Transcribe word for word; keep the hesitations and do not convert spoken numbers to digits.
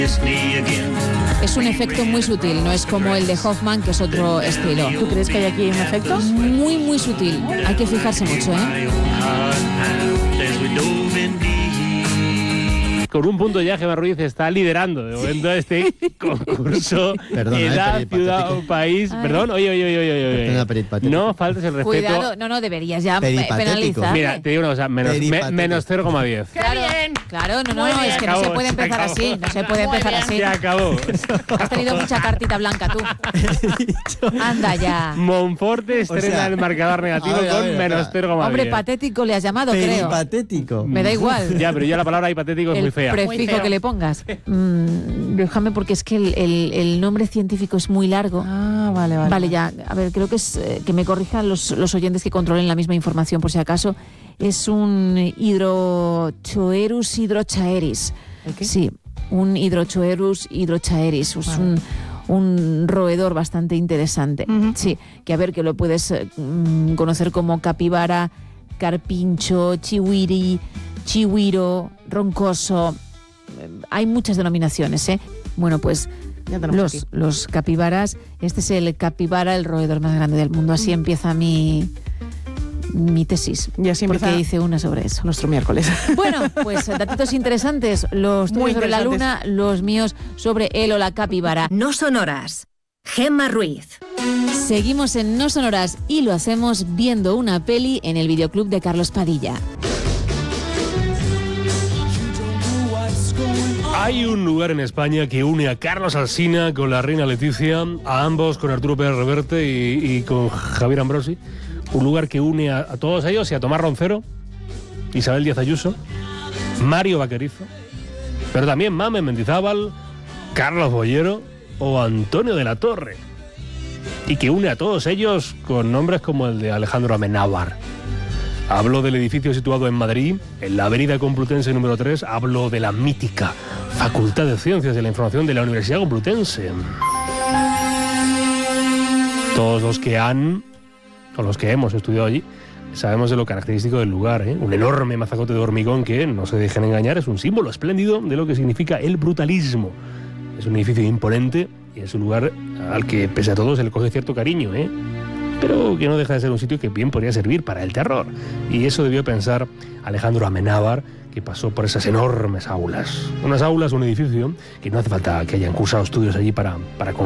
Es un efecto muy sutil, no es como el de Hoffman, que es otro estilo. ¿Tú crees que hay aquí un efecto? Muy, muy sutil. Hay que fijarse mucho, ¿eh? Con un punto ya, Gemma Ruiz está liderando de momento este concurso. Perdona, Edad, eh, ciudad o país. Ay. Perdón, oye, oye, oye, oye, oye. Perdona, peripatético. No faltes el respeto. Cuidado, no, no, deberías ya Peripatético. penalizar. Mira, te digo una cosa, menos, me- Peripatético. menos cero coma diez. Claro, claro, no, no, Muy no, bien. es que Se no se acabó, puede se empezar acabó. así, no se puede Muy empezar bien. así. Se acabó. Has tenido mucha cartita blanca tú. Anda ya. Monforte estrena sea, el marcador negativo a ver, a con ver, menos espera. cero coma diez. Hombre, patético le has llamado, creo. Peripatético. Me da igual. Ya, pero ya la palabra hipotético es El muy fea. Muy prefijo feo. que le pongas. Mm, déjame, porque es que el, el- el nombre científico es muy largo. Ah, vale, vale. Vale, ya. A ver, creo que es eh, que me corrijan los, los oyentes que controlen la misma información, por si acaso. Es un Hydrochoerus hydrochaeris. ¿El qué? Sí, un Hydrochoerus hydrochaeris. Es Vale. un, un roedor bastante interesante. Ujú. Sí, que a ver, que lo puedes eh, mm, conocer como capibara, carpincho, chihuiri, chihuiro, roncoso. Eh, Hay muchas denominaciones, ¿eh? Bueno, pues Ya tenemos los, aquí. los capibaras, este es el capibara, el roedor más grande del mundo. Así empieza mi, mi tesis. Y así porque empieza hice una sobre eso. nuestro miércoles. Bueno, pues datitos interesantes. Los tuyos Muy sobre la interesantes. luna, los míos sobre él o la capibara. No sonoras. Gemma Ruiz. Seguimos en No Sonoras y lo hacemos viendo una peli en el videoclub de Carlos Padilla. Hay un lugar en España que une a Carlos Alsina con la reina Leticia, a ambos con Arturo Pérez Reverte y, y con Javier Ambrosi. Un lugar que une a, a todos ellos y a Tomás Roncero, Isabel Díaz Ayuso, Mario Vaquerizo, pero también Mamen Mendizábal, Carlos Bollero o Antonio de la Torre. Y que une a todos ellos con nombres como el de Alejandro Amenábar. Hablo del edificio situado en Madrid, en la avenida Complutense número tres. Hablo de la mítica Facultad de Ciencias de la Información de la Universidad Complutense. Todos los que han, o los que hemos estudiado allí, sabemos de lo característico del lugar, ¿eh? Un enorme mazacote de hormigón que, no se dejen engañar, es un símbolo espléndido de lo que significa el brutalismo. Es un edificio imponente y es un lugar al que, pese a todo, se le coge cierto cariño, ¿eh? Pero que no deja de ser un sitio que bien podría servir para el terror. Y eso debió pensar Alejandro Amenábar, que pasó por esas enormes aulas. Unas aulas, un edificio que no hace falta que hayan cursado estudios allí para, para